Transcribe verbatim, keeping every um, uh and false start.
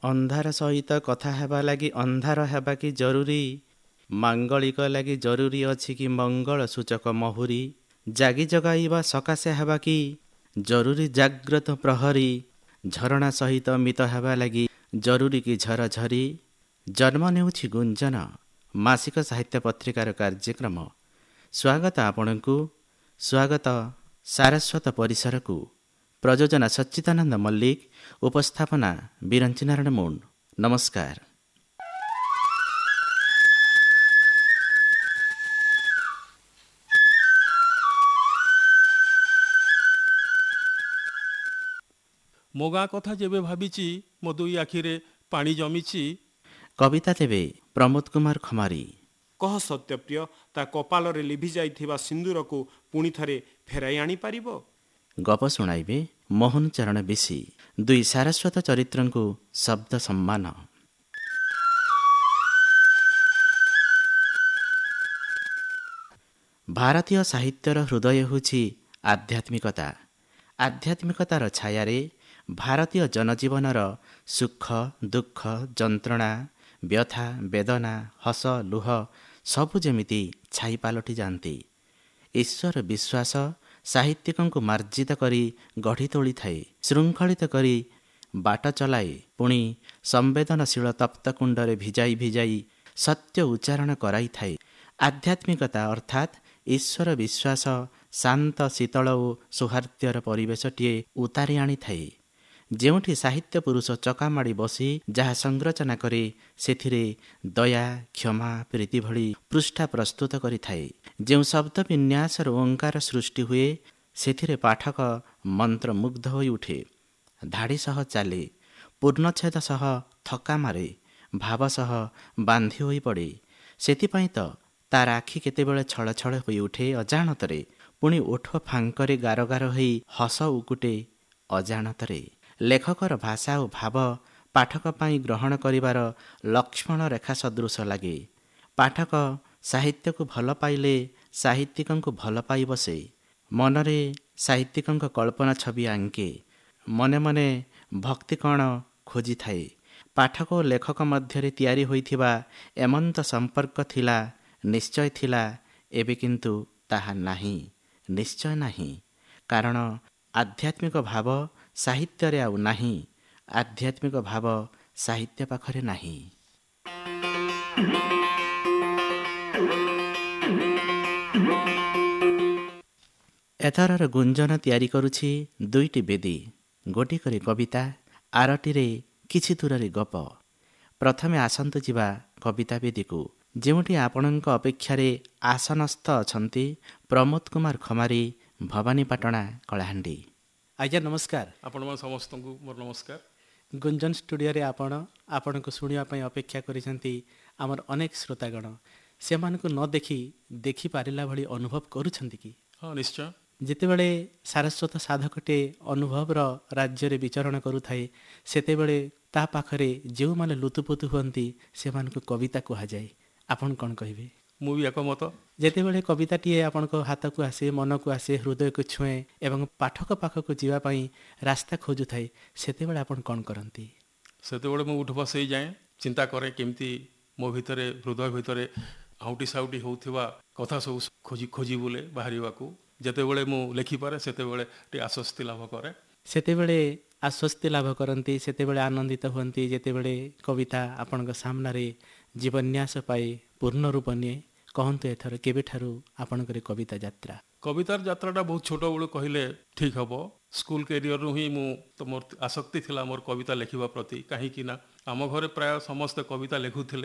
ଅନ୍ଧାର ସହିତ କଥା ହେବା ଲାଗି ଅନ୍ଧାର ହେବା କି ଜରୁରୀ, ମାଙ୍ଗଳିକ ଲାଗି ଜରୁରୀ ଅଛି କି ମଙ୍ଗଳ ସୂଚକ ମହୁରୀ, ଜାଗି ଜଗାଇବା ସକାଶେ ହେବା କି ଜରୁରୀ ଜାଗ୍ରତ ପ୍ରହରୀ, ଝରଣା ସହିତ ମିତ ହେବା ଲାଗି ଜରୁରୀ କି ଝରଝରି। ଜନ୍ମ ନେଉଛି ଗୁଞ୍ଜନ ମାସିକ ସାହିତ୍ୟ ପତ୍ରିକାର କାର୍ଯ୍ୟକ୍ରମ। ସ୍ୱାଗତ ଆପଣଙ୍କୁ, ସ୍ୱାଗତ ସାରସ୍ୱତ ପରିସରକୁ। ପ୍ରଯୋଜନା ସଚ୍ଚିଦାନନ୍ଦ ମଲ୍ଲିକ, ଉପସ୍ଥାପନା ବିରଞ୍ଚି ନାରାୟଣ ମୁଣ୍ଡ। ନମସ୍କାର। ମୋ ଗାଁ କଥା ଯେବେ ଭାବିଛି ମୋ ଦୁଇ ଆଖିରେ ପାଣି ଜମିଛି। କବିତା ଦେବେ ପ୍ରମୋଦ କୁମାର ଖମାରୀ। କହ ସତ୍ୟପ୍ରିୟ, ତା କପାଳରେ ଲିଭି ଯାଇଥିବା ସିନ୍ଦୁରକୁ ପୁଣି ଥରେ ଫେରାଇ ଆଣିପାରିବ? ଗପ ଶୁଣାଇବେ ମୋହନ ଚରଣ ବିଶି। ଦୁଇ ସାରସ୍ୱତ ଚରିତ୍ରଙ୍କୁ ଶବ୍ଦ ସମ୍ମାନ। ଭାରତୀୟ ସାହିତ୍ୟର ହୃଦୟ ହେଉଛି ଆଧ୍ୟାତ୍ମିକତା। ଆଧ୍ୟାତ୍ମିକତାର ଛାୟାରେ ଭାରତୀୟ ଜନଜୀବନର ସୁଖ ଦୁଃଖ, ଯନ୍ତ୍ରଣା, ବ୍ୟଥା, ବେଦନା, ହସ, ଲୁହ ସବୁ ଯେମିତି ଛାଇ ପାଲଟି ଯାଆନ୍ତି। ଈଶ୍ୱର ବିଶ୍ୱାସ ସାହିତ୍ୟିକଙ୍କୁ ମାର୍ଜିତ କରି ଗଢ଼ି ତୋଳିଥାଏ, ଶୃଙ୍ଖଳିତ କରି ବାଟ ଚଲାଏ, ପୁଣି ସମ୍ବେଦନଶୀଳ ତପ୍ତକୁଣ୍ଡରେ ଭିଜାଇ ଭିଜାଇ ସତ୍ୟ ଉଚ୍ଚାରଣ କରାଇଥାଏ। ଆଧ୍ୟାତ୍ମିକତା ଅର୍ଥାତ୍ ଈଶ୍ୱର ବିଶ୍ୱାସ ଶାନ୍ତ, ଶୀତଳ ଓ ସୌହାର୍ଦ୍ଦ୍ୟର ପରିବେଶଟିଏ ଉତାରି ଆଣିଥାଏ, ଯେଉଁଠି ସାହିତ୍ୟ ପୁରୁଷ ଚକାମାଡ଼ି ବସି ଯାହା ସଂରଚନା କରେ ସେଥିରେ ଦୟା, କ୍ଷମା, ପ୍ରୀତି ଭଳି ପୃଷ୍ଠା ପ୍ରସ୍ତୁତ କରିଥାଏ। ଯେଉଁ ଶବ୍ଦ ବିନ୍ୟାସର ଓଙ୍କାର ସୃଷ୍ଟି ହୁଏ ସେଥିରେ ପାଠକ ମନ୍ତ୍ରମୁଗ୍ଧ ହୋଇ ଉଠେ। ଧାଡ଼ି ସହ ଚାଲେ, ପୂର୍ଣ୍ଣଚ୍ଛେଦ ସହ ଥକା ମାରେ, ଭାବ ସହ ବାନ୍ଧି ହୋଇ ପଡ଼େ। ସେଥିପାଇଁ ତ ତାର ଆଖି କେତେବେଳେ ଛଳ ଛଳ ହୋଇ ଉଠେ ଅଜାଣତରେ, ପୁଣି ଓଠ ଫାଙ୍କରେ ଗାର ଗାର ହୋଇ ହସ ଉକୁଟେ ଅଜାଣତରେ। ଲେଖକର ଭାଷା ଓ ଭାବ ପାଠକ ପାଇଁ ଗ୍ରହଣ କରିବାର ଲକ୍ଷ୍ମଣ ରେଖା ସଦୃଶ ଲାଗେ। ପାଠକ ସାହିତ୍ୟକୁ ଭଲ ପାଇଲେ ସାହିତ୍ୟିକଙ୍କୁ ଭଲ ପାଇ ବସେ। ମନରେ ସାହିତ୍ୟିକଙ୍କ କଳ୍ପନା ଛବି ଆଙ୍କେ, ମନେ ମନେ ଭକ୍ତି କଣ ଖୋଜିଥାଏ। ପାଠକ ଓ ଲେଖକ ମଧ୍ୟରେ ତିଆରି ହୋଇଥିବା ଏମନ୍ତ ସମ୍ପର୍କ ଥିଲା, ନିଶ୍ଚୟ ଥିଲା। ଏବେ କିନ୍ତୁ ତାହା ନାହିଁ, ନିଶ୍ଚୟ ନାହିଁ। କାରଣ ଆଧ୍ୟାତ୍ମିକ ଭାବ ସାହିତ୍ୟରେ ଆଉ ନାହିଁ, ଆଧ୍ୟାତ୍ମିକ ଭାବ ସାହିତ୍ୟ ପାଖରେ ନାହିଁ। ଏଥରର ଗୁଞ୍ଜନ ତିଆରି କରୁଛି ଦୁଇଟି ବେଦୀ, ଗୋଟିକରେ କବିତା, ଆରଟିରେ କିଛି ଦୂରରେ ଗପ। ପ୍ରଥମେ ଆସନ୍ତୁ ଯିବା କବିତା ବେଦୀକୁ, ଯେଉଁଠି ଆପଣଙ୍କ ଅପେକ୍ଷାରେ ଆସନସ୍ଥ ଅଛନ୍ତି ପ୍ରମୋଦ କୁମାର ଖମାରୀ, ଭବାନୀପାଟଣା, କଳାହାଣ୍ଡି। ଆଜ୍ଞା ନମସ୍କାର। ଆପଣମାନେ ସମସ୍ତଙ୍କୁ ମୋର ନମସ୍କାର। ଗୁଞ୍ଜନ ଷ୍ଟୁଡ଼ିଓରେ ଆପଣ ଆପଣଙ୍କୁ ଶୁଣିବା ପାଇଁ ଅପେକ୍ଷା କରିଛନ୍ତି ଆମର ଅନେକ ଶ୍ରୋତାଗଣ। ସେମାନଙ୍କୁ ନ ଦେଖି ଦେଖିପାରିଲା ଭଳି ଅନୁଭବ କରୁଛନ୍ତି କି? ହଁ, ନିଶ୍ଚୟ। ଯେତେବେଳେ ସାରସ୍ୱତ ସାଧକଟେ ଅନୁଭବର ରାଜ୍ୟରେ ବିଚରଣ କରୁଥାଏ, ସେତେବେଳେ ତା ପାଖରେ ଯେଉଁମାନେ ଲୁତୁପୁତୁ ହୁଅନ୍ତି ସେମାନଙ୍କୁ କବିତା କୁହାଯାଏ। ଆପଣ କ'ଣ କହିବେ? ମୁଁ ବି ଏକମତ। ଯେତେବେଳେ କବିତାଟିଏ ଆପଣଙ୍କ ହାତକୁ ଆସେ, ମନକୁ ଆସେ, ହୃଦୟକୁ ଛୁଏଁ ଏବଂ ପାଠକ ପାଖକୁ ଯିବା ପାଇଁ ରାସ୍ତା ଖୋଜୁଥାଏ, ସେତେବେଳେ ଆପଣ କ'ଣ କରନ୍ତି? ସେତେବେଳେ ମୁଁ ଉଠ ବସ ହେଇଯାଏ, ଚିନ୍ତା କରେ କେମିତି ମୋ ଭିତରେ, ହୃଦୟ ଭିତରେ ଆଉଟି ସାଉଟି ହେଉଥିବା କଥା ସବୁ ଖୋଜି ଖୋଜି ବୁଲେ ବାହାରିବାକୁ। ଯେତେବେଳେ ମୁଁ ଲେଖିପାରେ ସେତେବେଳେ ଟିକେ ଆଶ୍ୱସ୍ତି ଲାଭ କରେ। ସେତେବେଳେ ଆଶ୍ୱସ୍ତି ଲାଭ କରନ୍ତି, ସେତେବେଳେ ଆନନ୍ଦିତ ହୁଅନ୍ତି ଯେତେବେଳେ କବିତା ଆପଣଙ୍କ ସାମ୍ନାରେ ଜୀବନ୍ୟାସ ପାଇ ପୂର୍ଣ୍ଣ ରୂପ ନିଏ। କହନ୍ତୁ ଏଥର କେବେଠାରୁ ଆପଣଙ୍କର କବିତା ଯାତ୍ରା? କବିତାର ଯାତ୍ରାଟା ବହୁତ ଛୋଟ ବେଳୁ କହିଲେ ଠିକ୍ ହେବ। ସ୍କୁଲ କ୍ୟାରିୟରରୁ ହିଁ ମୁଁ ତ ମୋର ଆସକ୍ତି ଥିଲା ମୋର କବିତା ଲେଖିବା ପ୍ରତି। କାହିଁକି ନା ଆମ ଘରେ ପ୍ରାୟ ସମସ୍ତେ କବିତା ଲେଖୁଥିଲେ।